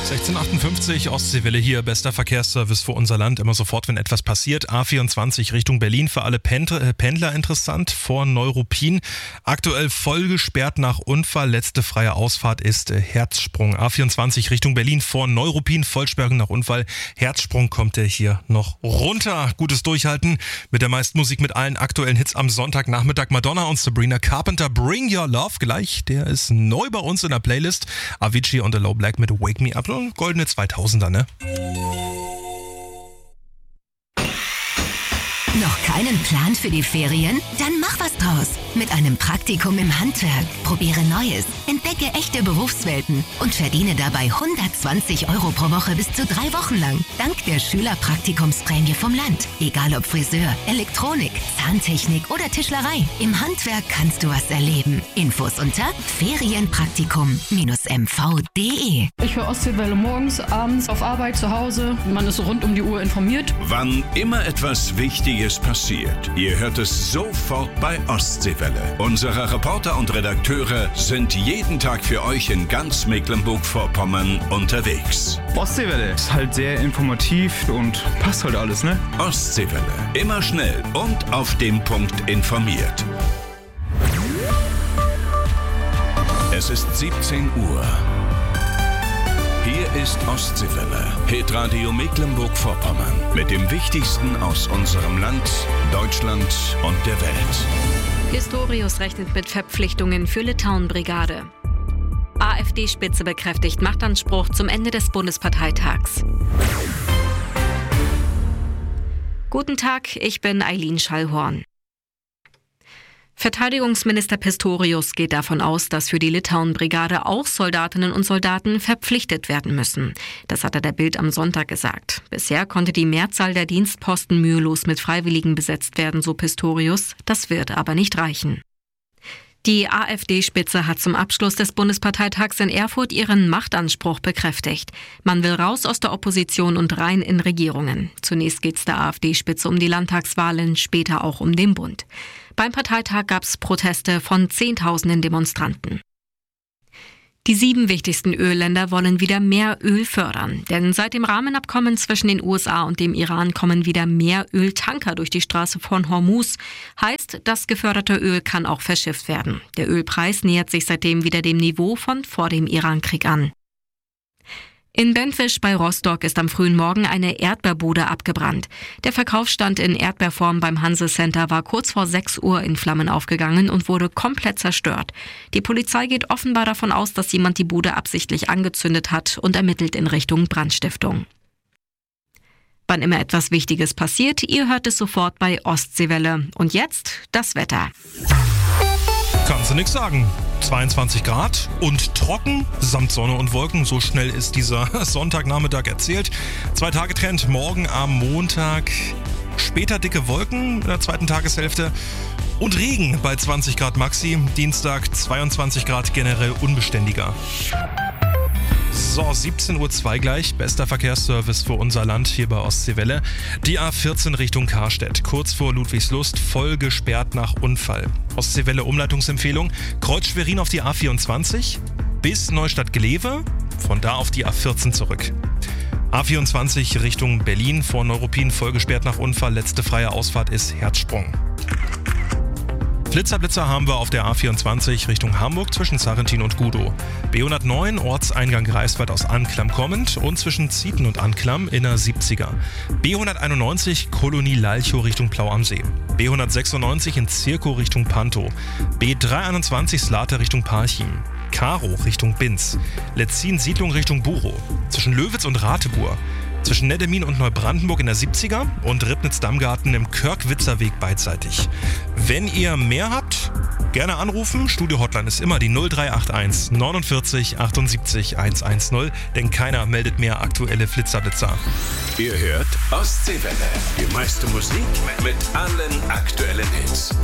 1658, Ostseewelle hier, bester Verkehrsservice für unser Land, immer sofort, wenn etwas passiert. A24 Richtung Berlin, für alle Pendler interessant, vor Neuruppin. Aktuell voll gesperrt nach Unfall, letzte freie Ausfahrt ist Herzsprung. A24 Richtung Berlin, vor Neuruppin, Vollsperrung nach Unfall. Herzsprung kommt der hier noch runter. Gutes Durchhalten mit der meisten Musik, mit allen aktuellen Hits am Sonntagnachmittag. Madonna und Sabrina Carpenter, Bring Your Love gleich. Der ist neu bei uns in der Playlist. Avicii und Low Black mit Wake Me Up. Goldene 2000er, ne? Noch keinen Plan für die Ferien? Dann mach was draus. Mit einem Praktikum im Handwerk. Probiere Neues, entdecke echte Berufswelten und verdiene dabei 120 € pro Woche bis zu 3 Wochen lang. Dank der Schülerpraktikumsprämie vom Land. Egal ob Friseur, Elektronik, Zahntechnik oder Tischlerei. Im Handwerk kannst du was erleben. Infos unter ferienpraktikum-mv.de. Ich höre Ostseewelle morgens, abends, auf Arbeit, zu Hause. Man ist rund um die Uhr informiert. Wann immer etwas Wichtiges passiert, ihr hört es sofort bei Ostseewelle. Unsere Reporter und Redakteure sind jeden Tag für euch in ganz Mecklenburg-Vorpommern unterwegs. Ostseewelle ist halt sehr informativ und passt halt alles, ne? Ostseewelle. Immer schnell und auf den Punkt informiert. Es ist 17 Uhr. Hier ist Ostseewelle, Hitradio Mecklenburg-Vorpommern mit dem Wichtigsten aus unserem Land, Deutschland und der Welt. Pistorius rechnet mit Verpflichtungen für Litauen-Brigade. AfD-Spitze bekräftigt Machtanspruch zum Ende des Bundesparteitags. Guten Tag, ich bin Eileen Schallhorn. Verteidigungsminister Pistorius geht davon aus, dass für die Litauen-Brigade auch Soldatinnen und Soldaten verpflichtet werden müssen. Das hat er der Bild am Sonntag gesagt. Bisher konnte die Mehrzahl der Dienstposten mühelos mit Freiwilligen besetzt werden, so Pistorius. Das wird aber nicht reichen. Die AfD-Spitze hat zum Abschluss des Bundesparteitags in Erfurt ihren Machtanspruch bekräftigt. Man will raus aus der Opposition und rein in Regierungen. Zunächst geht es der AfD-Spitze um die Landtagswahlen, später auch um den Bund. Beim Parteitag gab es Proteste von Zehntausenden Demonstranten. Die 7 wichtigsten Ölländer wollen wieder mehr Öl fördern. Denn seit dem Rahmenabkommen zwischen den USA und dem Iran kommen wieder mehr Öltanker durch die Straße von Hormuz. Heißt, das geförderte Öl kann auch verschifft werden. Der Ölpreis nähert sich seitdem wieder dem Niveau von vor dem Irankrieg an. In Bentwisch bei Rostock ist am frühen Morgen eine Erdbeerbude abgebrannt. Der Verkaufsstand in Erdbeerform beim Hanse Center war kurz vor 6 Uhr in Flammen aufgegangen und wurde komplett zerstört. Die Polizei geht offenbar davon aus, dass jemand die Bude absichtlich angezündet hat und ermittelt in Richtung Brandstiftung. Wann immer etwas Wichtiges passiert, ihr hört es sofort bei Ostseewelle. Und jetzt das Wetter. Kannst du nix sagen. 22 Grad und trocken, samt Sonne und Wolken. So schnell ist dieser Sonntagnachmittag erzählt. 2 Tage Trend, morgen am Montag. Später dicke Wolken in der zweiten Tageshälfte. Und Regen bei 20 Grad Maxi. Dienstag 22 Grad, generell unbeständiger. So, 17:02 Uhr gleich. Bester Verkehrsservice für unser Land hier bei Ostseewelle. Die A14 Richtung Karstedt, kurz vor Ludwigslust, voll gesperrt nach Unfall. Ostseewelle Umleitungsempfehlung. Kreuz Schwerin auf die A24 bis Neustadt-Glewe, von da auf die A14 zurück. A24 Richtung Berlin, vor Neuruppin, voll gesperrt nach Unfall. Letzte freie Ausfahrt ist Herzsprung. Blitzer haben wir auf der A24 Richtung Hamburg zwischen Sarrentin und Gudow. B109 Ortseingang Greifswald aus Anklam kommend und zwischen Zieten und Anklam in der 70er. B191 Kolonie Lalchow Richtung Plau am See. B196 in Zirkow Richtung Pantow. B321 Slate Richtung Parchim. Karo Richtung Binz. Letzin Siedlung Richtung Buchow. Zwischen Löwitz und Rategur. Zwischen Neddemin und Neubrandenburg in der 70er und Ribnitz-Dammgarten im Körkwitzer-Weg beidseitig. Wenn ihr mehr habt, gerne anrufen. Studio-Hotline ist immer die 0381 49 78 110, denn keiner meldet mehr aktuelle Flitzerblitzer. Ihr hört Ostseewelle, die meiste Musik mit allen aktuellen Hits.